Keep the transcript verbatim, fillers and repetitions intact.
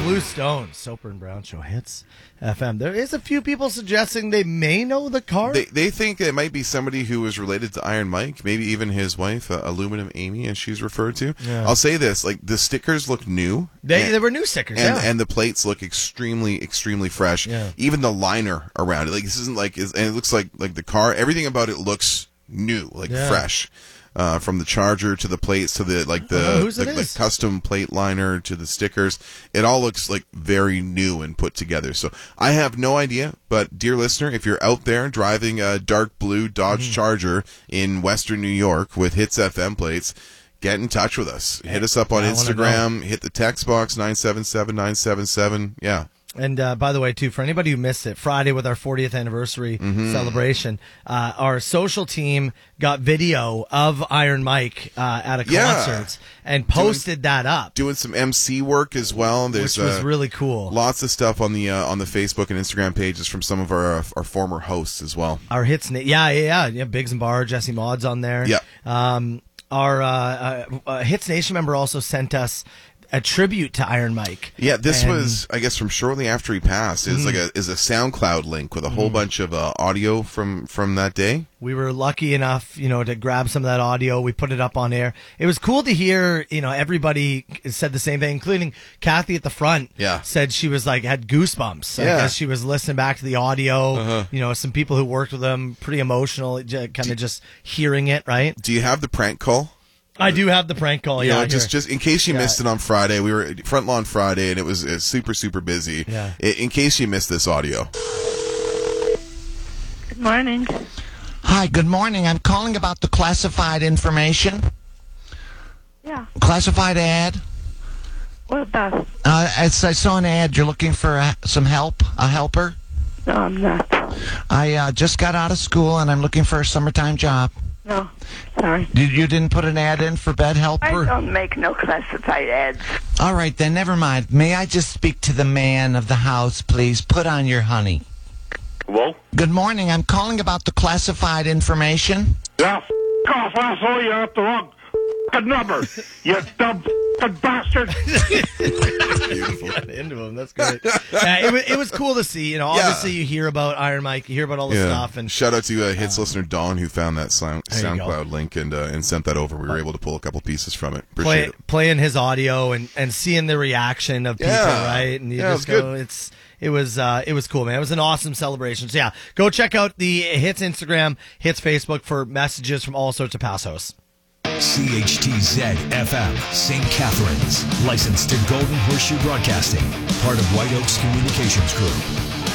Blue Stones, Soper and Brown Show hits F M. There is a few people suggesting they may know the car. They they think it might be somebody who was related to Iron Mike, maybe even his wife, uh, Aluminum Amy, as she's referred to. Yeah. I'll say this: like the stickers look new. They and, they were new stickers, and, yeah. and the plates look extremely extremely fresh. Yeah. Even the liner around it, like this isn't like, and it looks like like the car. Everything about it looks new, like Yeah. fresh. Uh, from the charger to the plates to the like the, know whose the it like is. custom plate liner to the stickers, it all looks like very new and put together. So I have no idea, but dear listener, if you're out there driving a dark blue Dodge Mm. Charger in Western New York with Hits F M plates, get in touch with us. Hit us up on I wanna Instagram. Hit the text box nine seven seven nine seven seven. Yeah. And uh, by the way, too, for anybody who missed it, Friday with our fortieth anniversary Mm-hmm. celebration, uh, our social team got video of Iron Mike uh, at a Yeah. concert and posted that up, Doing some M C work as well. There's which was uh, really cool. lots of stuff on the uh, on the Facebook and Instagram pages from some of our uh, our former hosts as well. Our hits, na- yeah, yeah, yeah, yeah. Biggs and Bar, Jesse Maud's on there. Yeah. Um, our uh, uh, uh, Hits Nation member also sent us a tribute to Iron Mike. Yeah, this And- was, I guess, from shortly after he passed. It was like a is a SoundCloud link with a whole bunch of uh, audio from from that day. We were lucky enough, you know, to grab some of that audio. We put it up on air. It was cool to hear, you know, everybody said the same thing, including Kathy at the front. Yeah. Said she was like, had goosebumps. Yeah. As she was listening back to the audio. Uh-huh. You know, some people who worked with him, pretty emotional, kind of just hearing it, right? Do you have the prank call? I do have the prank call, You yeah. know, just here. just in case you Yeah. missed it on Friday, we were at Front Lawn Friday, and it was uh, super super busy. Yeah. I- In case you missed this audio. Good morning. Hi, good morning. I'm calling about the classified information. Yeah. Classified ad. What about? Uh, as I saw an ad, you're looking for uh, some help, a helper. No, I'm not. I uh, just got out of school and I'm looking for a summertime job. No. Sorry. Did, you didn't put an ad in for bed I helper? don't make no classified ads. All right, then, never mind. May I just speak to the man of the house, please? Put on your honey. Hello? Good morning. I'm calling about the classified information. Yeah, f*** off, asshole. You're at the wrong f***ing number. You dumb f***ing bastard. Got into him. That's great. Yeah, it, was, it was cool to see. You know, Yeah. obviously you hear about Iron Mike, you hear about all the stuff, and shout out to uh, Hits listener Dawn who found that sound, There you go. SoundCloud link and uh, and sent that over. We were able to pull a couple pieces from it. Appreciate play, it. playing his audio and, and seeing the reaction of people, Yeah. right? And you Yeah, it just was go, good. it's it was uh, it was cool, man. It was an awesome celebration. So yeah, go check out the Hits Instagram, Hits Facebook for messages from all sorts of Passos. C H T Z F M, Saint Catharines. Licensed to Golden Horseshoe Broadcasting. Part of White Oaks Communications Group.